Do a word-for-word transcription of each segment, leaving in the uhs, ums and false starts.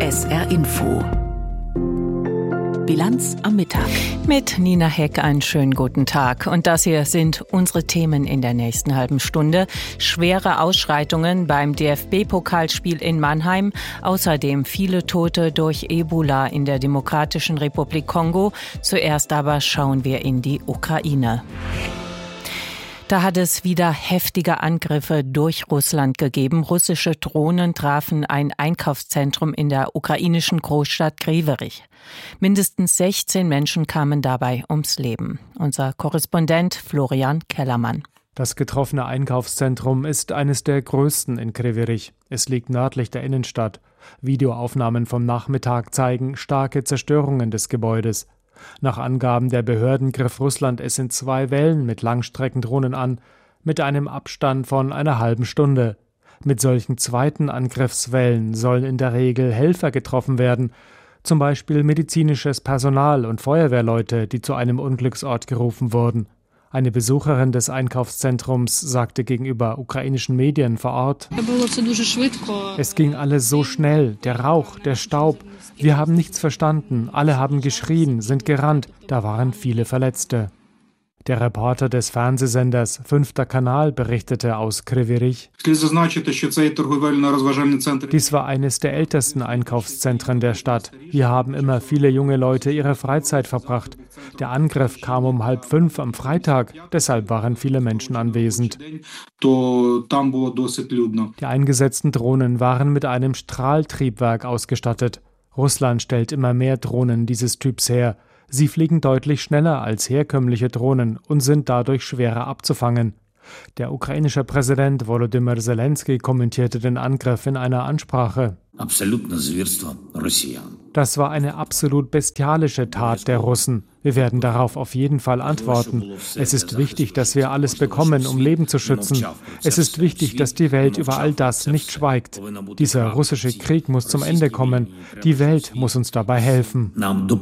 S R Info. Bilanz am Mittag. Mit Nina Heck einen schönen guten Tag. Und das hier sind unsere Themen in der nächsten halben Stunde. Schwere Ausschreitungen beim D F B-Pokalspiel in Mannheim. Außerdem viele Tote durch Ebola in der Demokratischen Republik Kongo. Zuerst aber schauen wir in die Ukraine. Da hat es wieder heftige Angriffe durch Russland gegeben. Russische Drohnen trafen ein Einkaufszentrum in der ukrainischen Großstadt Kryvyi. Mindestens sechzehn Menschen kamen dabei ums Leben. Unser Korrespondent Florian Kellermann. Das getroffene Einkaufszentrum ist eines der größten in Kryvyi. Es liegt nördlich der Innenstadt. Videoaufnahmen vom Nachmittag zeigen starke Zerstörungen des Gebäudes. Nach Angaben der Behörden griff Russland es in zwei Wellen mit Langstreckendrohnen an, mit einem Abstand von einer halben Stunde. Mit solchen zweiten Angriffswellen sollen in der Regel Helfer getroffen werden, zum Beispiel medizinisches Personal und Feuerwehrleute, die zu einem Unglücksort gerufen wurden. Eine Besucherin des Einkaufszentrums sagte gegenüber ukrainischen Medien vor Ort: Es ging alles so schnell, der Rauch, der Staub. Wir haben nichts verstanden, alle haben geschrien, sind gerannt, da waren viele Verletzte. Der Reporter des Fernsehsenders Fünfter Kanal berichtete aus Kryvyi. Dies war eines der ältesten Einkaufszentren der Stadt. Hier haben immer viele junge Leute ihre Freizeit verbracht. Der Angriff kam um halb fünf am Freitag, deshalb waren viele Menschen anwesend. Die eingesetzten Drohnen waren mit einem Strahltriebwerk ausgestattet. Russland stellt immer mehr Drohnen dieses Typs her. Sie fliegen deutlich schneller als herkömmliche Drohnen und sind dadurch schwerer abzufangen. Der ukrainische Präsident Volodymyr Zelensky kommentierte den Angriff in einer Ansprache. Das war eine absolut bestialische Tat der Russen. Wir werden darauf auf jeden Fall antworten. Es ist wichtig, dass wir alles bekommen, um Leben zu schützen. Es ist wichtig, dass die Welt über all das nicht schweigt. Dieser russische Krieg muss zum Ende kommen. Die Welt muss uns dabei helfen.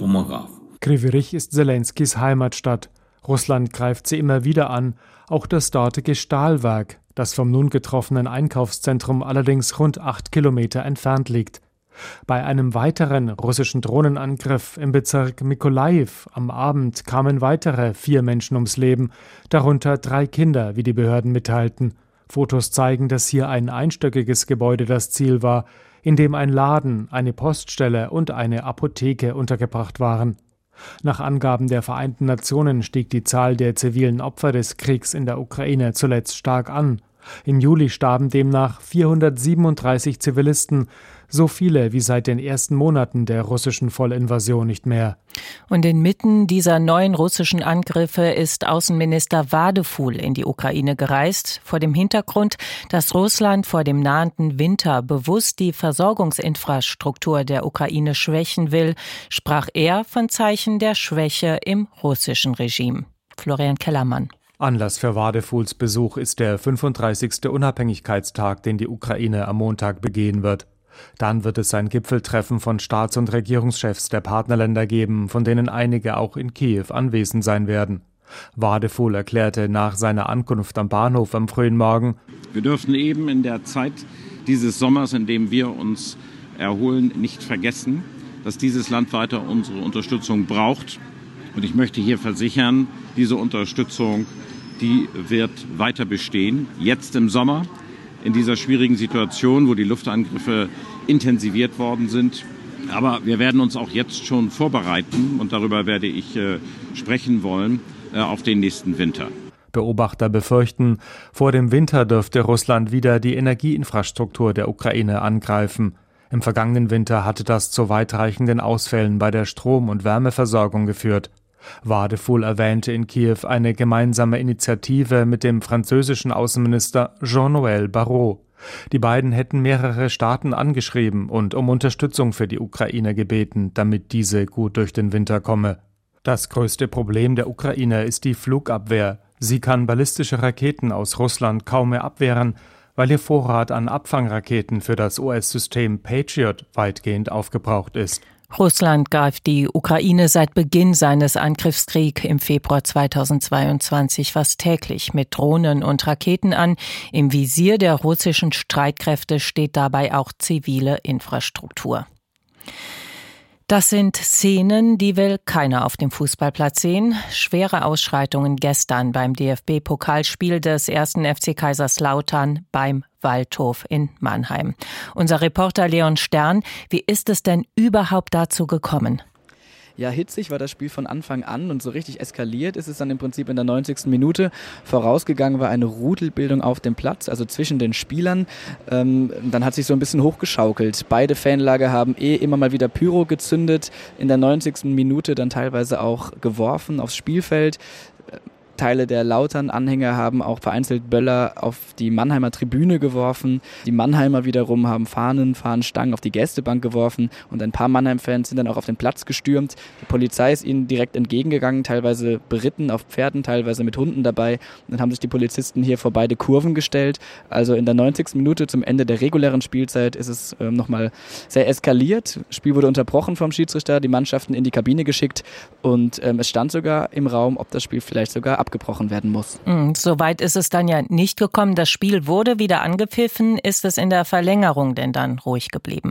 Kryvyi ist Zelenskys Heimatstadt. Russland greift sie immer wieder an, auch das dortige Stahlwerk, das vom nun getroffenen Einkaufszentrum allerdings rund acht Kilometer entfernt liegt. Bei einem weiteren russischen Drohnenangriff im Bezirk Mykolajiw am Abend kamen weitere vier Menschen ums Leben, darunter drei Kinder, wie die Behörden mitteilten. Fotos zeigen, dass hier ein einstöckiges Gebäude das Ziel war, in dem ein Laden, eine Poststelle und eine Apotheke untergebracht waren. Nach Angaben der Vereinten Nationen stieg die Zahl der zivilen Opfer des Kriegs in der Ukraine zuletzt stark an. Im Juli starben demnach vierhundertsiebenunddreißig Zivilisten, so viele wie seit den ersten Monaten der russischen Vollinvasion nicht mehr. Und inmitten dieser neuen russischen Angriffe ist Außenminister Vadeful in die Ukraine gereist, vor dem Hintergrund, dass Russland vor dem nahenden Winter bewusst die Versorgungsinfrastruktur der Ukraine schwächen will, sprach er von Zeichen der Schwäche im russischen Regime. Florian Kellermann. Anlass für Vadefuls Besuch ist der fünfunddreißigste Unabhängigkeitstag, den die Ukraine am Montag begehen wird. Dann wird es ein Gipfeltreffen von Staats- und Regierungschefs der Partnerländer geben, von denen einige auch in Kiew anwesend sein werden. Vadeful erklärte nach seiner Ankunft am Bahnhof am frühen Morgen: Wir dürfen eben in der Zeit dieses Sommers, in dem wir uns erholen, nicht vergessen, dass dieses Land weiter unsere Unterstützung braucht. Und ich möchte hier versichern, diese Unterstützung, die wird weiter bestehen. Jetzt im Sommer, in dieser schwierigen Situation, wo die Luftangriffe intensiviert worden sind. Aber wir werden uns auch jetzt schon vorbereiten, und darüber werde ich äh, sprechen wollen, äh, auf den nächsten Winter. Beobachter befürchten, vor dem Winter dürfte Russland wieder die Energieinfrastruktur der Ukraine angreifen. Im vergangenen Winter hatte das zu weitreichenden Ausfällen bei der Strom- und Wärmeversorgung geführt. Vadeful erwähnte in Kiew eine gemeinsame Initiative mit dem französischen Außenminister Jean-Noël Barrot. Die beiden hätten mehrere Staaten angeschrieben und um Unterstützung für die Ukraine gebeten, damit diese gut durch den Winter komme. Das größte Problem der Ukraine ist die Flugabwehr. Sie kann ballistische Raketen aus Russland kaum mehr abwehren, weil ihr Vorrat an Abfangraketen für das U S-System Patriot weitgehend aufgebraucht ist. Russland greift die Ukraine seit Beginn seines Angriffskriegs im Februar zweitausendzweiundzwanzig fast täglich mit Drohnen und Raketen an. Im Visier der russischen Streitkräfte steht dabei auch zivile Infrastruktur. Das sind Szenen, die will keiner auf dem Fußballplatz sehen. Schwere Ausschreitungen gestern beim D F B-Pokalspiel des ersten F C Kaiserslautern beim Waldhof in Mannheim. Unser Reporter Leon Stern, wie ist es denn überhaupt dazu gekommen? Ja, hitzig war das Spiel von Anfang an und so richtig eskaliert ist es dann im Prinzip in der neunzigsten Minute. Vorausgegangen war eine Rudelbildung auf dem Platz, also zwischen den Spielern. Ähm, dann hat sich so ein bisschen hochgeschaukelt. Beide Fanlager haben eh immer mal wieder Pyro gezündet. In der neunzigsten Minute dann teilweise auch geworfen aufs Spielfeld. Teile der Lautern-Anhänger haben auch vereinzelt Böller auf die Mannheimer Tribüne geworfen. Die Mannheimer wiederum haben Fahnen, Fahnenstangen auf die Gästebank geworfen und ein paar Mannheim-Fans sind dann auch auf den Platz gestürmt. Die Polizei ist ihnen direkt entgegengegangen, teilweise beritten auf Pferden, teilweise mit Hunden dabei. Und dann haben sich die Polizisten hier vor beide Kurven gestellt. Also in der neunzigsten Minute zum Ende der regulären Spielzeit ist es ähm, nochmal sehr eskaliert. Das Spiel wurde unterbrochen vom Schiedsrichter, die Mannschaften in die Kabine geschickt und ähm, es stand sogar im Raum, ob das Spiel vielleicht sogar abgebrochen werden muss. Mm, Soweit ist es dann ja nicht gekommen. Das Spiel wurde wieder angepfiffen. Ist es in der Verlängerung denn dann ruhig geblieben?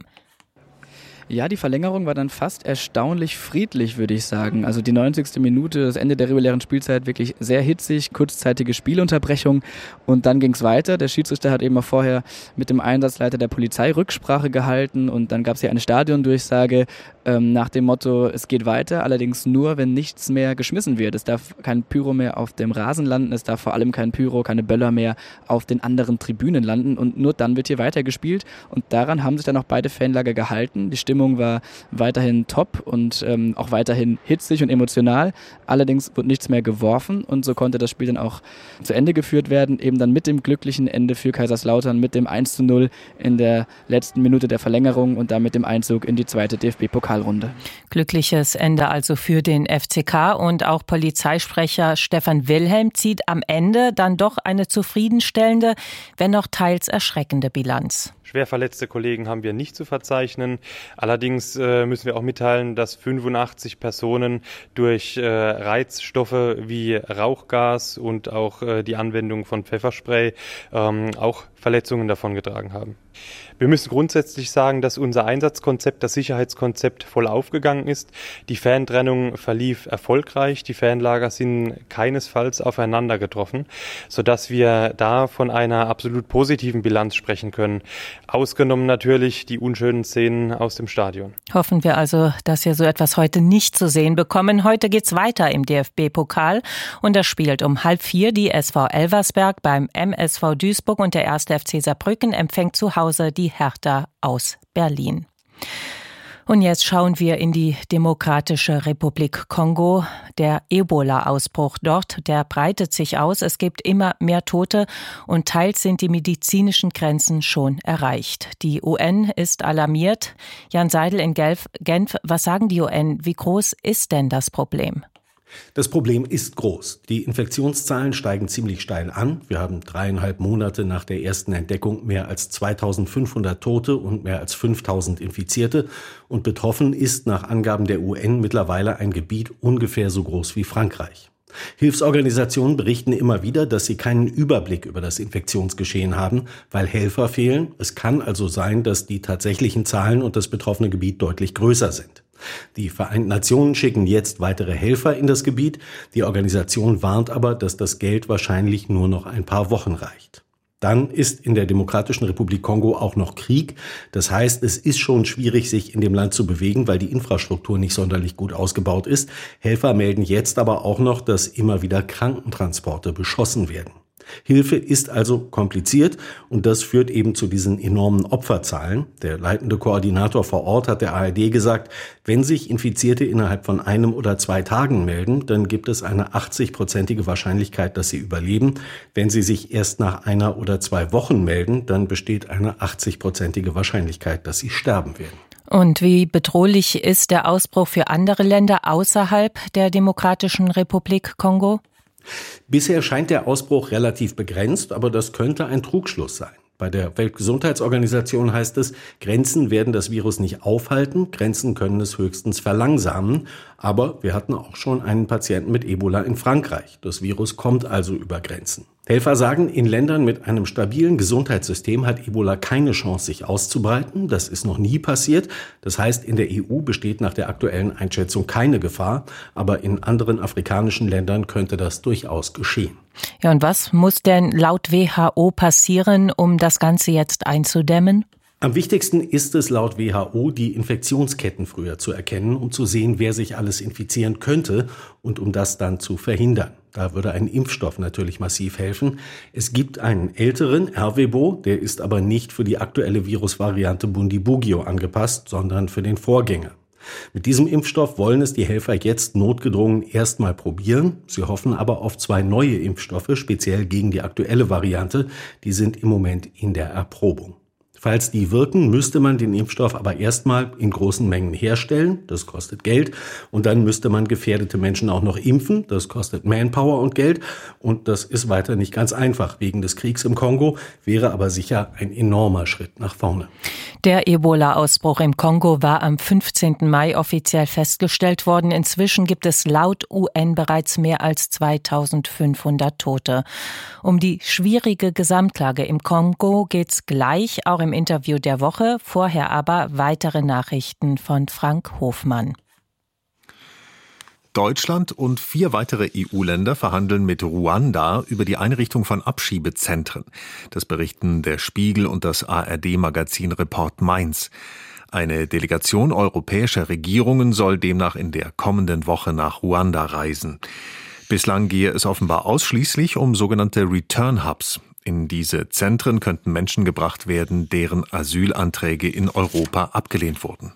Ja, die Verlängerung war dann fast erstaunlich friedlich, würde ich sagen. Also die neunzigste Minute, das Ende der regulären Spielzeit, wirklich sehr hitzig, kurzzeitige Spielunterbrechung und dann ging es weiter. Der Schiedsrichter hat eben auch vorher mit dem Einsatzleiter der Polizei Rücksprache gehalten und dann gab es hier eine Stadiondurchsage ähm, nach dem Motto, es geht weiter, allerdings nur, wenn nichts mehr geschmissen wird. Es darf kein Pyro mehr auf dem Rasen landen, es darf vor allem kein Pyro, keine Böller mehr auf den anderen Tribünen landen und nur dann wird hier weitergespielt und daran haben sich dann auch beide Fanlager gehalten. Die Stimmung war weiterhin top und ähm, auch weiterhin hitzig und emotional. Allerdings wurde nichts mehr geworfen und so konnte das Spiel dann auch zu Ende geführt werden, eben dann mit dem glücklichen Ende für Kaiserslautern, mit dem eins zu null in der letzten Minute der Verlängerung und damit dem Einzug in die zweite D F B-Pokalrunde. Glückliches Ende also für den F C K und auch Polizeisprecher Stefan Wilhelm zieht am Ende dann doch eine zufriedenstellende, wenn auch teils erschreckende Bilanz. Schwer verletzte Kollegen haben wir nicht zu verzeichnen. Allerdings äh, müssen wir auch mitteilen, dass fünfundachtzig Personen durch äh, Reizstoffe wie Rauchgas und auch äh, die Anwendung von Pfefferspray ähm, auch Verletzungen davongetragen haben. Wir müssen grundsätzlich sagen, dass unser Einsatzkonzept, das Sicherheitskonzept voll aufgegangen ist. Die Fantrennung verlief erfolgreich. Die Fanlager sind keinesfalls aufeinander getroffen, sodass wir da von einer absolut positiven Bilanz sprechen können. Ausgenommen natürlich die unschönen Szenen aus dem Stadion. Hoffen wir also, dass wir so etwas heute nicht zu sehen bekommen. Heute geht's weiter im D F B-Pokal und da spielt um halb vier die S V Elversberg beim M S V Duisburg und der erste F C Saarbrücken empfängt zu Hause die Hertha aus Berlin. Und jetzt schauen wir in die Demokratische Republik Kongo. Der Ebola-Ausbruch dort, der breitet sich aus. Es gibt immer mehr Tote und teils sind die medizinischen Grenzen schon erreicht. Die U N ist alarmiert. Jan Seidel in Genf, was sagen die U N? Wie groß ist denn das Problem? Das Problem ist groß. Die Infektionszahlen steigen ziemlich steil an. Wir haben dreieinhalb Monate nach der ersten Entdeckung mehr als zweitausendfünfhundert Tote und mehr als fünftausend Infizierte. Und betroffen ist nach Angaben der U N mittlerweile ein Gebiet ungefähr so groß wie Frankreich. Hilfsorganisationen berichten immer wieder, dass sie keinen Überblick über das Infektionsgeschehen haben, weil Helfer fehlen. Es kann also sein, dass die tatsächlichen Zahlen und das betroffene Gebiet deutlich größer sind. Die Vereinten Nationen schicken jetzt weitere Helfer in das Gebiet. Die Organisation warnt aber, dass das Geld wahrscheinlich nur noch ein paar Wochen reicht. Dann ist in der Demokratischen Republik Kongo auch noch Krieg. Das heißt, es ist schon schwierig, sich in dem Land zu bewegen, weil die Infrastruktur nicht sonderlich gut ausgebaut ist. Helfer melden jetzt aber auch noch, dass immer wieder Krankentransporte beschossen werden. Hilfe ist also kompliziert und das führt eben zu diesen enormen Opferzahlen. Der leitende Koordinator vor Ort hat der A R D gesagt, wenn sich Infizierte innerhalb von einem oder zwei Tagen melden, dann gibt es eine achtzig-prozentige Wahrscheinlichkeit, dass sie überleben. Wenn sie sich erst nach einer oder zwei Wochen melden, dann besteht eine achtzig-prozentige Wahrscheinlichkeit, dass sie sterben werden. Und wie bedrohlich ist der Ausbruch für andere Länder außerhalb der Demokratischen Republik Kongo? Bisher scheint der Ausbruch relativ begrenzt, aber das könnte ein Trugschluss sein. Bei der Weltgesundheitsorganisation heißt es, Grenzen werden das Virus nicht aufhalten, Grenzen können es höchstens verlangsamen. Aber wir hatten auch schon einen Patienten mit Ebola in Frankreich. Das Virus kommt also über Grenzen. Helfer sagen, in Ländern mit einem stabilen Gesundheitssystem hat Ebola keine Chance, sich auszubreiten. Das ist noch nie passiert. Das heißt, in der E U besteht nach der aktuellen Einschätzung keine Gefahr. Aber in anderen afrikanischen Ländern könnte das durchaus geschehen. Ja, und was muss denn laut W H O passieren, um das Ganze jetzt einzudämmen? Am wichtigsten ist es laut W H O, die Infektionsketten früher zu erkennen, um zu sehen, wer sich alles infizieren könnte und um das dann zu verhindern. Da würde ein Impfstoff natürlich massiv helfen. Es gibt einen älteren, Ervebo, der ist aber nicht für die aktuelle Virusvariante Bundibugyo angepasst, sondern für den Vorgänger. Mit diesem Impfstoff wollen es die Helfer jetzt notgedrungen erstmal probieren. Sie hoffen aber auf zwei neue Impfstoffe, speziell gegen die aktuelle Variante. Die sind im Moment in der Erprobung. Falls die wirken, müsste man den Impfstoff aber erstmal in großen Mengen herstellen. Das kostet Geld. Und dann müsste man gefährdete Menschen auch noch impfen. Das kostet Manpower und Geld. Und das ist weiter nicht ganz einfach. Wegen des Kriegs im Kongo wäre aber sicher ein enormer Schritt nach vorne. Der Ebola-Ausbruch im Kongo war am fünfzehnten Mai offiziell festgestellt worden. Inzwischen gibt es laut U N bereits mehr als zweitausendfünfhundert Tote. Um die schwierige Gesamtlage im Kongo geht's gleich, auch im Interview der Woche. Vorher aber weitere Nachrichten von Frank Hofmann. Deutschland und vier weitere E U-Länder verhandeln mit Ruanda über die Einrichtung von Abschiebezentren. Das berichten der Spiegel und das A R D-Magazin Report Mainz. Eine Delegation europäischer Regierungen soll demnach in der kommenden Woche nach Ruanda reisen. Bislang gehe es offenbar ausschließlich um sogenannte Return Hubs. In diese Zentren könnten Menschen gebracht werden, deren Asylanträge in Europa abgelehnt wurden.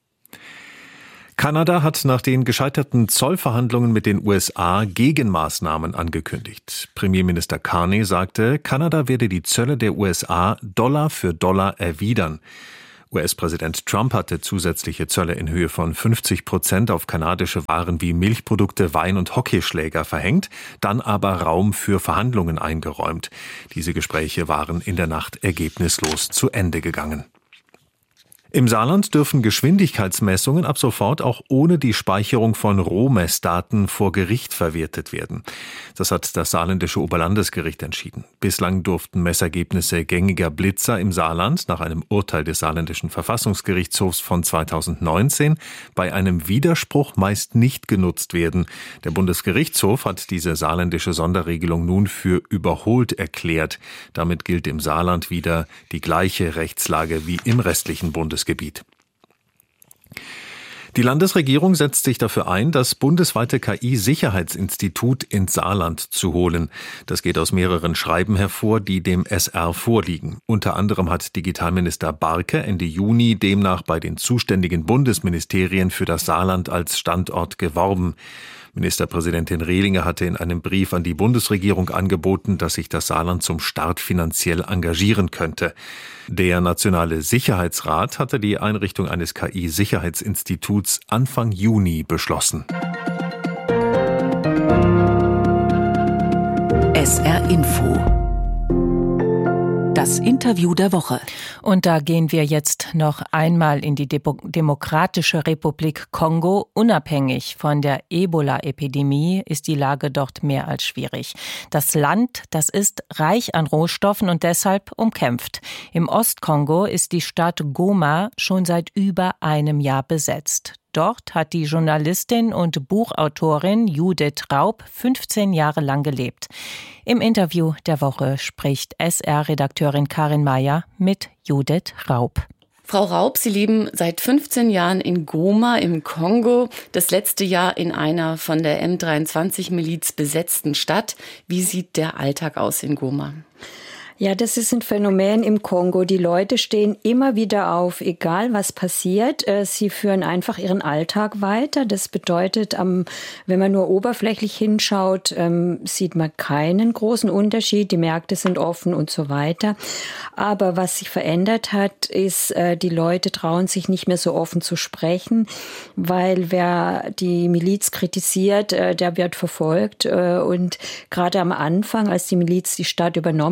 Kanada hat nach den gescheiterten Zollverhandlungen mit den U S A Gegenmaßnahmen angekündigt. Premierminister Carney sagte, Kanada werde die Zölle der U S A Dollar für Dollar erwidern. U S-Präsident Trump hatte zusätzliche Zölle in Höhe von fünfzig Prozent auf kanadische Waren wie Milchprodukte, Wein und Hockeyschläger verhängt, dann aber Raum für Verhandlungen eingeräumt. Diese Gespräche waren in der Nacht ergebnislos zu Ende gegangen. Im Saarland dürfen Geschwindigkeitsmessungen ab sofort auch ohne die Speicherung von Rohmessdaten vor Gericht verwertet werden. Das hat das saarländische Oberlandesgericht entschieden. Bislang durften Messergebnisse gängiger Blitzer im Saarland nach einem Urteil des saarländischen Verfassungsgerichtshofs von zweitausendneunzehn bei einem Widerspruch meist nicht genutzt werden. Der Bundesgerichtshof hat diese saarländische Sonderregelung nun für überholt erklärt. Damit gilt im Saarland wieder die gleiche Rechtslage wie im restlichen Bundesgebiet. Gebiet. Die Landesregierung setzt sich dafür ein, das bundesweite K I-Sicherheitsinstitut ins Saarland zu holen. Das geht aus mehreren Schreiben hervor, die dem S R vorliegen. Unter anderem hat Digitalminister Barke Ende Juni demnach bei den zuständigen Bundesministerien für das Saarland als Standort geworben. Ministerpräsidentin Rehlinger hatte in einem Brief an die Bundesregierung angeboten, dass sich das Saarland zum Start finanziell engagieren könnte. Der Nationale Sicherheitsrat hatte die Einrichtung eines K I-Sicherheitsinstituts Anfang Juni beschlossen. S R Info. Das Interview der Woche. Und da gehen wir jetzt noch einmal in die Demo- Demokratische Republik Kongo. Unabhängig von der Ebola-Epidemie ist die Lage dort mehr als schwierig. Das Land, das ist reich an Rohstoffen und deshalb umkämpft. Im Ostkongo ist die Stadt Goma schon seit über einem Jahr besetzt. Dort hat die Journalistin und Buchautorin Judith Raub fünfzehn Jahre lang gelebt. Im Interview der Woche spricht S R-Redakteurin Karin Mayer mit Judith Raub. Frau Raub, Sie leben seit fünfzehn Jahren in Goma im Kongo, das letzte Jahr in einer von der M dreiundzwanzig-Miliz besetzten Stadt. Wie sieht der Alltag aus in Goma? Ja, das ist ein Phänomen im Kongo. Die Leute stehen immer wieder auf, egal was passiert. Sie führen einfach ihren Alltag weiter. Das bedeutet, wenn man nur oberflächlich hinschaut, sieht man keinen großen Unterschied. Die Märkte sind offen und so weiter. Aber was sich verändert hat, ist, die Leute trauen sich nicht mehr so offen zu sprechen, weil wer die Miliz kritisiert, der wird verfolgt. Und gerade am Anfang, als die Miliz die Stadt übernommen hatte,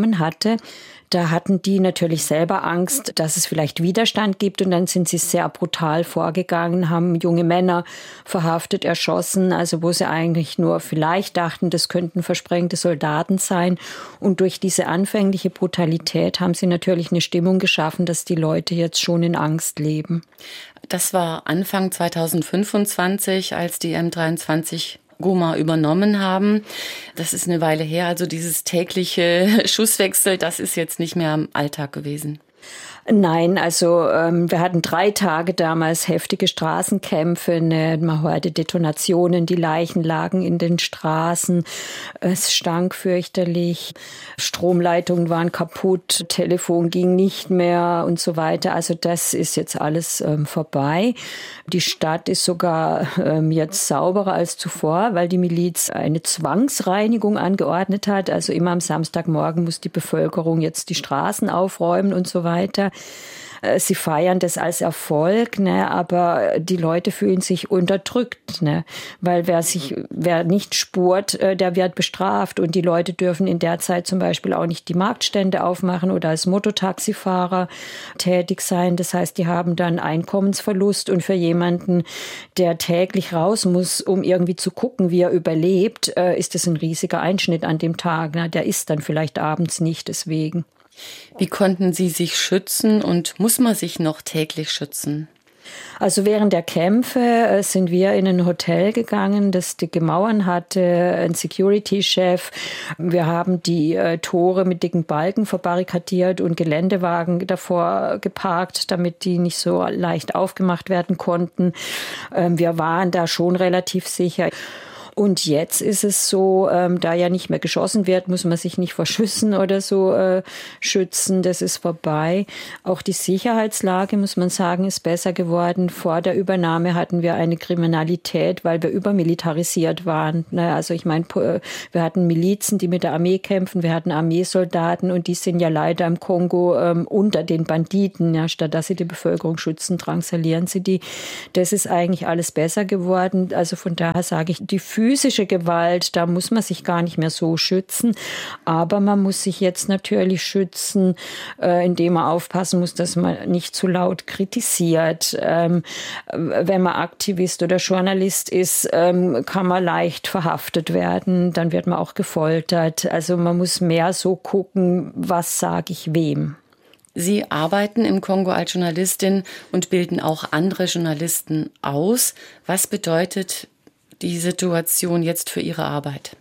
hatte. Da hatten die natürlich selber Angst, dass es vielleicht Widerstand gibt und dann sind sie sehr brutal vorgegangen, haben junge Männer verhaftet, erschossen, also wo sie eigentlich nur vielleicht dachten, das könnten versprengte Soldaten sein. Und durch diese anfängliche Brutalität haben sie natürlich eine Stimmung geschaffen, dass die Leute jetzt schon in Angst leben. Das war Anfang zweitausendfünfundzwanzig, als die M dreiundzwanzig Goma übernommen haben. Das ist eine Weile her, also dieses tägliche Schusswechsel, das ist jetzt nicht mehr im Alltag gewesen. Nein, also ähm, wir hatten drei Tage damals heftige Straßenkämpfe, ne, man hörte Detonationen, die Leichen lagen in den Straßen, es stank fürchterlich, Stromleitungen waren kaputt, Telefon ging nicht mehr und so weiter. Also das ist jetzt alles ähm, vorbei. Die Stadt ist sogar ähm, jetzt sauberer als zuvor, weil die Miliz eine Zwangsreinigung angeordnet hat. Also immer am Samstagmorgen muss die Bevölkerung jetzt die Straßen aufräumen und so weiter. Sie feiern das als Erfolg, ne, aber die Leute fühlen sich unterdrückt, ne, weil wer sich, wer nicht spurt, der wird bestraft und die Leute dürfen in der Zeit zum Beispiel auch nicht die Marktstände aufmachen oder als Mototaxifahrer tätig sein. Das heißt, die haben dann Einkommensverlust und für jemanden, der täglich raus muss, um irgendwie zu gucken, wie er überlebt, ist das ein riesiger Einschnitt an dem Tag. Ne? Der isst dann vielleicht abends nicht deswegen. Wie konnten Sie sich schützen und muss man sich noch täglich schützen? Also während der Kämpfe sind wir in ein Hotel gegangen, das dicke Mauern hatte, ein Security-Chef. Wir haben die äh, Tore mit dicken Balken verbarrikadiert und Geländewagen davor geparkt, damit die nicht so leicht aufgemacht werden konnten. Ähm, wir waren da schon relativ sicher. Und jetzt ist es so, ähm, da ja nicht mehr geschossen wird, muss man sich nicht vor Schüssen oder so äh, schützen. Das ist vorbei. Auch die Sicherheitslage, muss man sagen, ist besser geworden. Vor der Übernahme hatten wir eine Kriminalität, weil wir übermilitarisiert waren. Naja, also ich meine, wir hatten Milizen, die mit der Armee kämpfen. Wir hatten Armeesoldaten und die sind ja leider im Kongo ähm, unter den Banditen. Ja, statt dass sie die Bevölkerung schützen, drangsalieren sie die. Das ist eigentlich alles besser geworden. Also von daher sage ich, die physische Gewalt, da muss man sich gar nicht mehr so schützen. Aber man muss sich jetzt natürlich schützen, äh, indem man aufpassen muss, dass man nicht zu laut kritisiert. Ähm, wenn man Aktivist oder Journalist ist, ähm, kann man leicht verhaftet werden. Dann wird man auch gefoltert. Also man muss mehr so gucken, was sage ich wem. Sie arbeiten im Kongo als Journalistin und bilden auch andere Journalisten aus. Was bedeutet die Situation jetzt für Ihre Arbeit?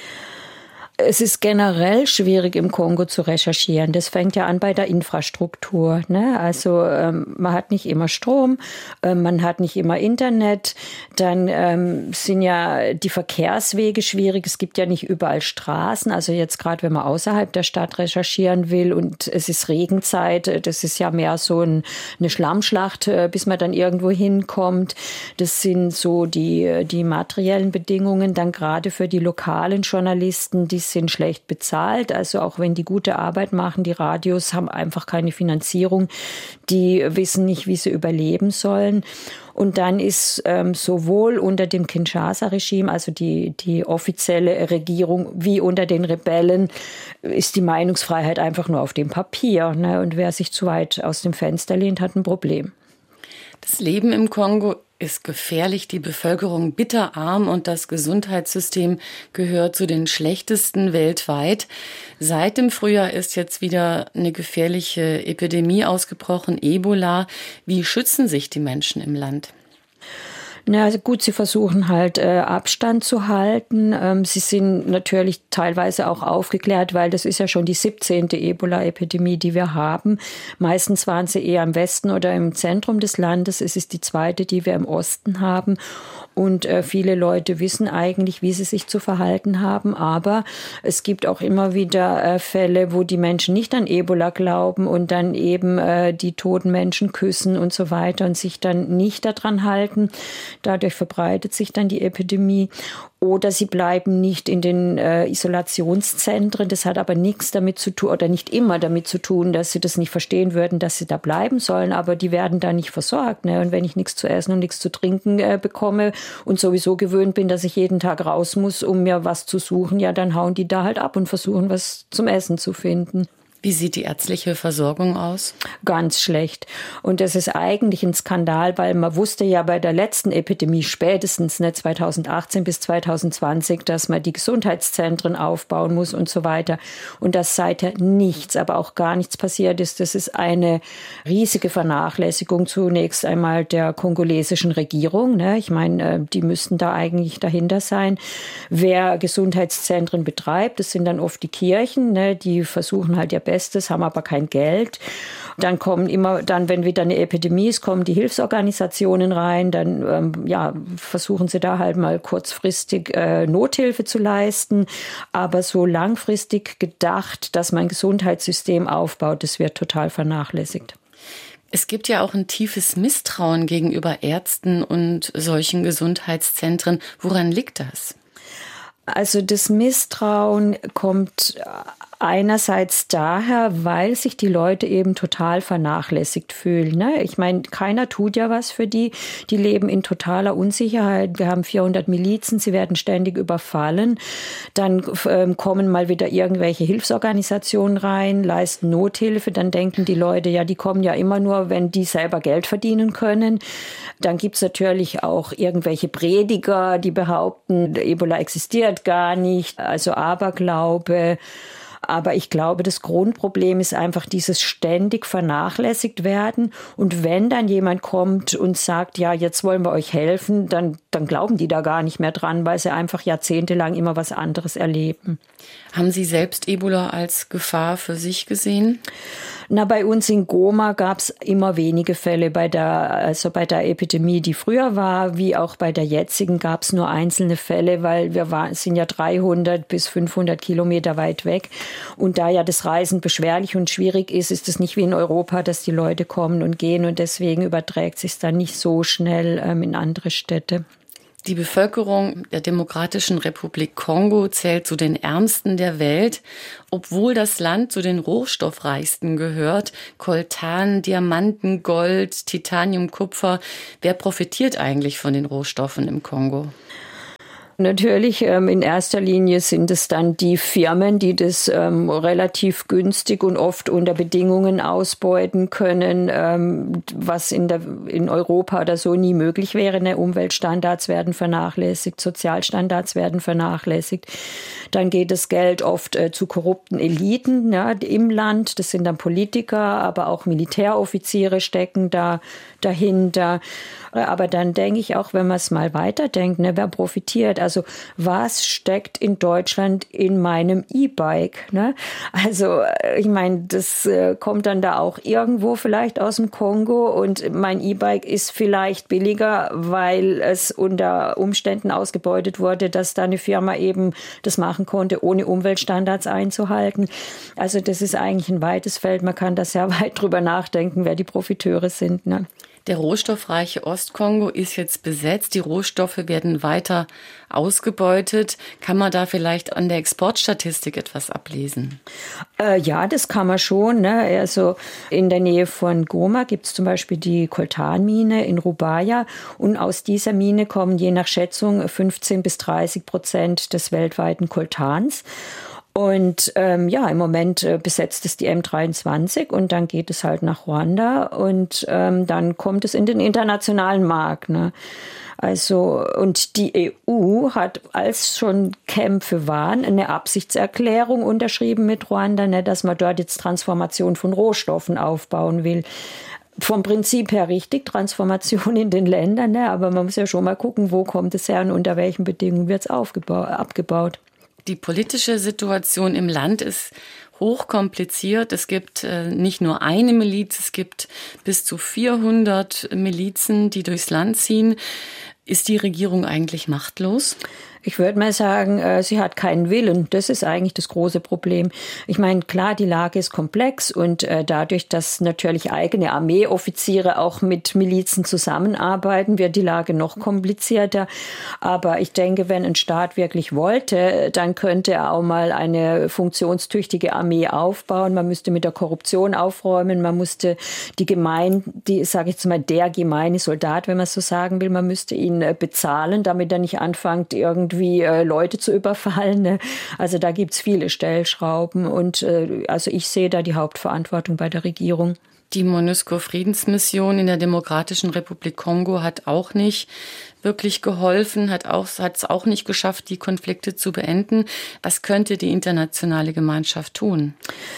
Es ist generell schwierig, im Kongo zu recherchieren. Das fängt ja an bei der Infrastruktur. Ne? Also ähm, man hat nicht immer Strom, äh, man hat nicht immer Internet. Dann ähm, sind ja die Verkehrswege schwierig. Es gibt ja nicht überall Straßen. Also jetzt gerade, wenn man außerhalb der Stadt recherchieren will und es ist Regenzeit, das ist ja mehr so ein, eine Schlammschlacht, äh, bis man dann irgendwo hinkommt. Das sind so die, die materiellen Bedingungen. Dann gerade für die lokalen Journalisten, die sind schlecht bezahlt. Also auch wenn die gute Arbeit machen, die Radios haben einfach keine Finanzierung. Die wissen nicht, wie sie überleben sollen. Und dann ist ähm, sowohl unter dem Kinshasa-Regime, also die, die offizielle Regierung, wie unter den Rebellen, ist die Meinungsfreiheit einfach nur auf dem Papier. Ne? Und wer sich zu weit aus dem Fenster lehnt, hat ein Problem. Das Leben im Kongo ist gefährlich, die Bevölkerung bitterarm und das Gesundheitssystem gehört zu den schlechtesten weltweit. Seit dem Frühjahr ist jetzt wieder eine gefährliche Epidemie ausgebrochen, Ebola. Wie schützen sich die Menschen im Land? Na, also gut, sie versuchen halt äh, Abstand zu halten. Ähm, sie sind natürlich teilweise auch aufgeklärt, weil das ist ja schon die siebzehnte Ebola-Epidemie, die wir haben. Meistens waren sie eher im Westen oder im Zentrum des Landes. Es ist die zweite, die wir im Osten haben. Und äh, viele Leute wissen eigentlich, wie sie sich zu verhalten haben. Aber es gibt auch immer wieder äh, Fälle, wo die Menschen nicht an Ebola glauben und dann eben äh, die toten Menschen küssen und so weiter und sich dann nicht daran halten. Dadurch verbreitet sich dann die Epidemie. Oder sie bleiben nicht in den äh, Isolationszentren. Das hat aber nichts damit zu tun, oder nicht immer damit zu tun, dass sie das nicht verstehen würden, dass sie da bleiben sollen. Aber die werden da nicht versorgt. Ne? Und wenn ich nichts zu essen und nichts zu trinken äh, bekomme und sowieso gewöhnt bin, dass ich jeden Tag raus muss, um mir was zu suchen, ja, dann hauen die da halt ab und versuchen, was zum Essen zu finden. Wie sieht die ärztliche Versorgung aus? Ganz schlecht. Und das ist eigentlich ein Skandal, weil man wusste ja bei der letzten Epidemie spätestens ne, zweitausendachtzehn bis zweitausendzwanzig, dass man die Gesundheitszentren aufbauen muss und so weiter. Und dass seither nichts, aber auch gar nichts passiert ist. Das ist eine riesige Vernachlässigung zunächst einmal der kongolesischen Regierung. Ne? Ich meine, die müssten da eigentlich dahinter sein. Wer Gesundheitszentren betreibt, das sind dann oft die Kirchen, ne? Die versuchen halt ihr Bestes. Bestes, haben aber kein Geld. Dann kommen immer, dann, wenn wieder eine Epidemie ist, kommen die Hilfsorganisationen rein. Dann ähm, ja, versuchen sie da halt mal kurzfristig äh, Nothilfe zu leisten. Aber so langfristig gedacht, dass man ein Gesundheitssystem aufbaut, das wird total vernachlässigt. Es gibt ja auch ein tiefes Misstrauen gegenüber Ärzten und solchen Gesundheitszentren. Woran liegt das? Also das Misstrauen kommt einerseits daher, weil sich die Leute eben total vernachlässigt fühlen. Ne? Ich meine, keiner tut ja was für die. Die leben in totaler Unsicherheit. Wir haben vierhundert Milizen, sie werden ständig überfallen. Dann ähm, kommen mal wieder irgendwelche Hilfsorganisationen rein, leisten Nothilfe. Dann denken die Leute, ja, die kommen ja immer nur, wenn die selber Geld verdienen können. Dann gibt's natürlich auch irgendwelche Prediger, die behaupten, Ebola existiert gar nicht, also Aberglaube. Aber ich glaube, das Grundproblem ist einfach dieses ständig vernachlässigt werden. Und wenn dann jemand kommt und sagt, ja, jetzt wollen wir euch helfen, dann, dann glauben die da gar nicht mehr dran, weil sie einfach jahrzehntelang immer was anderes erleben. Haben Sie selbst Ebola als Gefahr für sich gesehen? Na, bei uns in Goma gab es immer wenige Fälle. Bei der, also bei der Epidemie, die früher war, wie auch bei der jetzigen, gab es nur einzelne Fälle, weil wir waren, sind ja dreihundert bis fünfhundert Kilometer weit weg. Und da ja das Reisen beschwerlich und schwierig ist, ist es nicht wie in Europa, dass die Leute kommen und gehen. Und deswegen überträgt sich dann nicht so schnell ähm, in andere Städte. Die Bevölkerung der Demokratischen Republik Kongo zählt zu den ärmsten der Welt, obwohl das Land zu den rohstoffreichsten gehört. Koltan, Diamanten, Gold, Titanium, Kupfer. Wer profitiert eigentlich von den Rohstoffen im Kongo? Natürlich, ähm, in erster Linie sind es dann die Firmen, die das ähm, relativ günstig und oft unter Bedingungen ausbeuten können, ähm, was in, der, in Europa oder so nie möglich wäre. Ne? Umweltstandards werden vernachlässigt, Sozialstandards werden vernachlässigt. Dann geht das Geld oft äh, zu korrupten Eliten ja, im Land. Das sind dann Politiker, aber auch Militäroffiziere stecken da dahinter. Aber dann denke ich auch, wenn man es mal weiterdenkt, ne, wer profitiert? Also was steckt in Deutschland in meinem E-Bike? Ne? Also ich meine, das äh, kommt dann da auch irgendwo vielleicht aus dem Kongo und mein E-Bike ist vielleicht billiger, weil es unter Umständen ausgebeutet wurde, dass da eine Firma eben das machen konnte, ohne Umweltstandards einzuhalten. Also das ist eigentlich ein weites Feld. Man kann da sehr weit drüber nachdenken, wer die Profiteure sind. Ne? Der rohstoffreiche Ostkongo ist jetzt besetzt. Die Rohstoffe werden weiter ausgebeutet. Kann man da vielleicht an der Exportstatistik etwas ablesen? Äh, ja, das kann man schon. Ne? Also in der Nähe von Goma gibt es zum Beispiel die Koltanmine in Rubaya. Und aus dieser Mine kommen je nach Schätzung fünfzehn bis dreißig Prozent des weltweiten Koltans. Und ähm, ja, im Moment äh, besetzt es die M dreiundzwanzig und dann geht es halt nach Ruanda und ähm, dann kommt es in den internationalen Markt. Ne? Also und die E U hat, als schon Kämpfe waren, eine Absichtserklärung unterschrieben mit Ruanda, ne, dass man dort jetzt Transformation von Rohstoffen aufbauen will. Vom Prinzip her richtig, Transformation in den Ländern, ne, aber man muss ja schon mal gucken, wo kommt es her und unter welchen Bedingungen wird es abgebaut. Die politische Situation im Land ist hochkompliziert. Es gibt äh, nicht nur eine Miliz, es gibt bis zu vierhundert Milizen, die durchs Land ziehen. Ist die Regierung eigentlich machtlos? Ich würde mal sagen, sie hat keinen Willen. Das ist eigentlich das große Problem. Ich meine, klar, die Lage ist komplex und dadurch, dass natürlich eigene Armeeoffiziere auch mit Milizen zusammenarbeiten, wird die Lage noch komplizierter. Aber ich denke, wenn ein Staat wirklich wollte, dann könnte er auch mal eine funktionstüchtige Armee aufbauen. Man müsste mit der Korruption aufräumen. Man musste die gemein, die, sage ich jetzt mal, der gemeine Soldat, wenn man so sagen will, man müsste ihn bisschen bezahlen, damit er nicht anfängt, irgendwie äh, Leute zu überfallen. Ne? Also da gibt's viele Stellschrauben und äh, also ich sehe da die Hauptverantwortung bei der Regierung. Die MONUSCO-Friedensmission in der Demokratischen Republik Kongo hat auch nicht wirklich geholfen, hat auch, hat es auch nicht geschafft, die Konflikte zu beenden. Was könnte die internationale Gemeinschaft tun?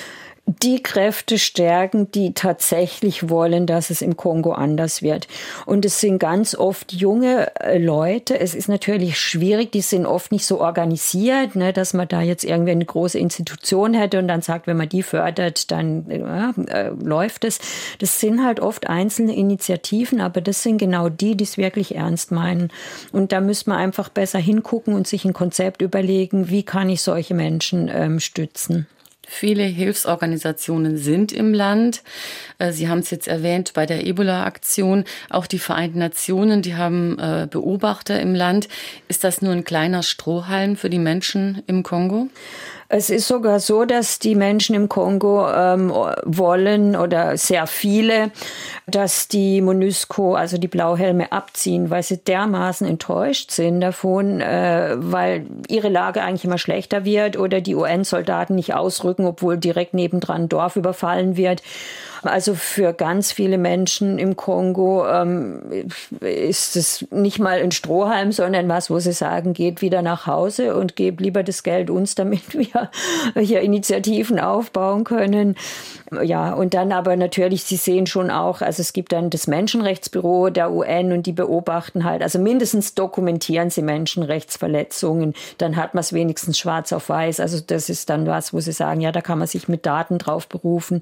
Die Kräfte stärken, die tatsächlich wollen, dass es im Kongo anders wird. Und es sind ganz oft junge Leute. Es ist natürlich schwierig, die sind oft nicht so organisiert, ne, dass man da jetzt irgendwie eine große Institution hätte und dann sagt, wenn man die fördert, dann ja, äh, läuft es. Das sind halt oft einzelne Initiativen, aber das sind genau die, die es wirklich ernst meinen. Und da müsste man einfach besser hingucken und sich ein Konzept überlegen, wie kann ich solche Menschen ähm, stützen. Viele Hilfsorganisationen sind im Land. Sie haben es jetzt erwähnt bei der Ebola-Aktion. Auch die Vereinten Nationen, die haben Beobachter im Land. Ist das nur ein kleiner Strohhalm für die Menschen im Kongo? Es ist sogar so, dass die Menschen im Kongo ähm, wollen oder sehr viele, dass die MONUSCO, also die Blauhelme, abziehen, weil sie dermaßen enttäuscht sind davon, äh, weil ihre Lage eigentlich immer schlechter wird oder die U N-Soldaten nicht ausrücken, obwohl direkt nebendran ein Dorf überfallen wird. Also für ganz viele Menschen im Kongo ähm, ist es nicht mal ein Strohhalm, sondern was, wo sie sagen, geht wieder nach Hause und gebt lieber das Geld uns, damit wir hier Initiativen aufbauen können. Ja, und dann aber natürlich, Sie sehen schon auch, also es gibt dann das Menschenrechtsbüro der U N und die beobachten halt, also mindestens dokumentieren sie Menschenrechtsverletzungen, dann hat man es wenigstens schwarz auf weiß. Also das ist dann was, wo sie sagen, ja, da kann man sich mit Daten drauf berufen.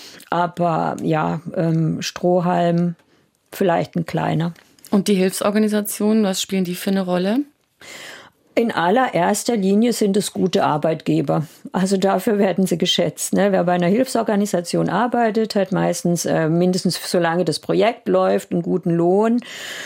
Aber ja, ähm, Strohhalm, vielleicht ein kleiner. Und die Hilfsorganisationen, was spielen die für eine Rolle? In allererster Linie sind es gute Arbeitgeber. Also dafür werden sie geschätzt. Ne? Wer bei einer Hilfsorganisation arbeitet, hat meistens äh, mindestens solange das Projekt läuft, einen guten Lohn.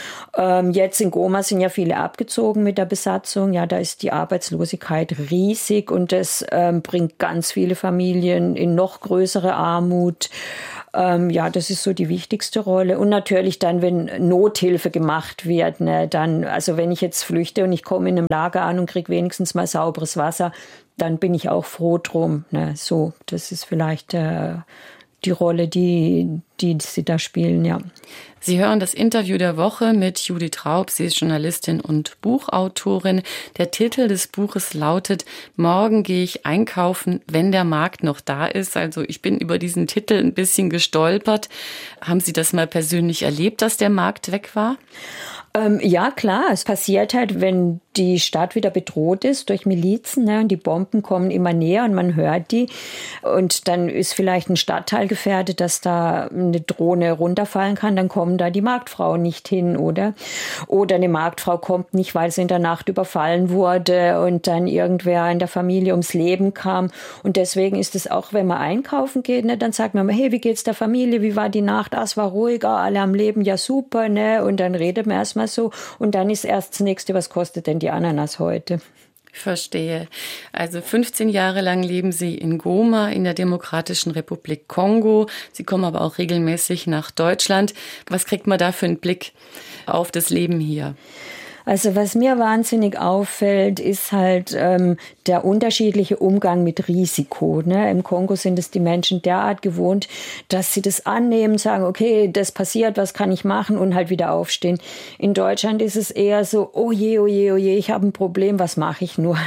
Ähm, jetzt in Goma sind ja viele abgezogen mit der Besatzung. Ja, da ist die Arbeitslosigkeit riesig und das ähm, bringt ganz viele Familien in noch größere Armut. Ähm, ja, das ist so die wichtigste Rolle. Und natürlich dann, wenn Nothilfe gemacht wird, ne, dann, also wenn ich jetzt flüchte und ich komme in einem Lager an und kriege wenigstens mal sauberes Wasser, dann bin ich auch froh drum. Ne, so, das ist vielleicht äh, die Rolle, die, die sie da spielen, ja. Sie hören das Interview der Woche mit Judith Raub. Sie ist Journalistin und Buchautorin. Der Titel des Buches lautet Morgen gehe ich einkaufen, wenn der Markt noch da ist. Also ich bin über diesen Titel ein bisschen gestolpert. Haben Sie das mal persönlich erlebt, dass der Markt weg war? Ähm, ja, klar. Es passiert halt, wenn die Stadt wieder bedroht ist durch Milizen, ne, und die Bomben kommen immer näher und man hört die. Und dann ist vielleicht ein Stadtteil gefährdet, dass da eine Drohne runterfallen kann. Dann kommen da die Marktfrauen nicht hin, oder? Oder eine Marktfrau kommt nicht, weil sie in der Nacht überfallen wurde und dann irgendwer in der Familie ums Leben kam. Und deswegen ist es auch, wenn man einkaufen geht, ne, dann sagt man mal, hey, wie geht's der Familie? Wie war die Nacht? Ah, es war ruhig, ah, alle am Leben, ja super, ne? Und dann redet man erstmal so. Und dann ist erst das Nächste, was kostet denn die Ananas heute? Verstehe. Also fünfzehn Jahre lang leben Sie in Goma in der Demokratischen Republik Kongo. Sie kommen aber auch regelmäßig nach Deutschland. Was kriegt man da für einen Blick auf das Leben hier? Also was mir wahnsinnig auffällt, ist halt ähm, der unterschiedliche Umgang mit Risiko. Ne? Im Kongo sind es die Menschen derart gewohnt, dass sie das annehmen, sagen, okay, das passiert, was kann ich machen und halt wieder aufstehen. In Deutschland ist es eher so, oh je, oh je, oh je, ich habe ein Problem, was mache ich nur?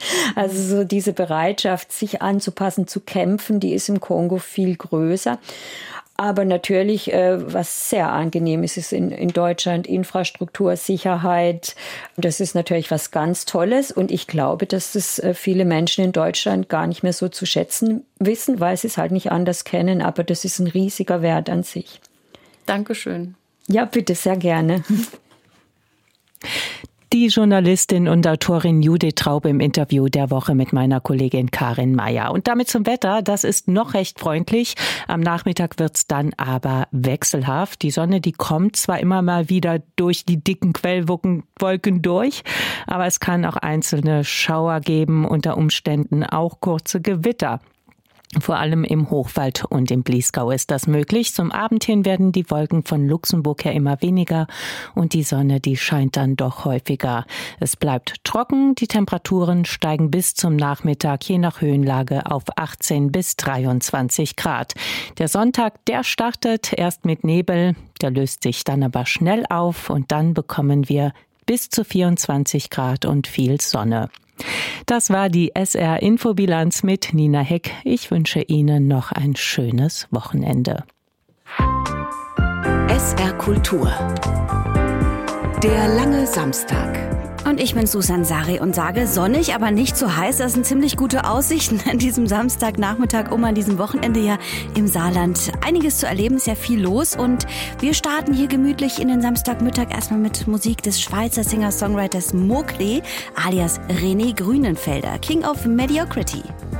Also so diese Bereitschaft, sich anzupassen, zu kämpfen, die ist im Kongo viel größer. Aber natürlich, äh, was sehr angenehm ist, ist in, in Deutschland Infrastruktur, Sicherheit. Das ist natürlich was ganz Tolles. Und ich glaube, dass das äh, viele Menschen in Deutschland gar nicht mehr so zu schätzen wissen, weil sie es halt nicht anders kennen. Aber das ist ein riesiger Wert an sich. Dankeschön. Ja, bitte, sehr gerne. Die Journalistin und Autorin Judith Traub im Interview der Woche mit meiner Kollegin Karin Meyer. Und damit zum Wetter. Das ist noch recht freundlich. Am Nachmittag wird's dann aber wechselhaft. Die Sonne, die kommt zwar immer mal wieder durch die dicken Quellwolken durch, aber es kann auch einzelne Schauer geben, unter Umständen auch kurze Gewitter. Vor allem im Hochwald und im Bliesgau ist das möglich. Zum Abend hin werden die Wolken von Luxemburg her immer weniger und die Sonne, die scheint dann doch häufiger. Es bleibt trocken, die Temperaturen steigen bis zum Nachmittag je nach Höhenlage auf achtzehn bis dreiundzwanzig Grad. Der Sonntag, der startet erst mit Nebel, der löst sich dann aber schnell auf und dann bekommen wir bis zu vierundzwanzig Grad und viel Sonne. Das war die S R-Infobilanz mit Nina Heck. Ich wünsche Ihnen noch ein schönes Wochenende. S R Kultur. Der lange Samstag. Und ich bin Susan Sari und sage, sonnig, aber nicht zu heiß. Das sind ziemlich gute Aussichten an diesem Samstagnachmittag, um an diesem Wochenende ja im Saarland einiges zu erleben. Ist ja viel los und wir starten hier gemütlich in den Samstagmittag erstmal mit Musik des Schweizer Singer-Songwriters Mokli alias René Grünenfelder, King of Mediocrity.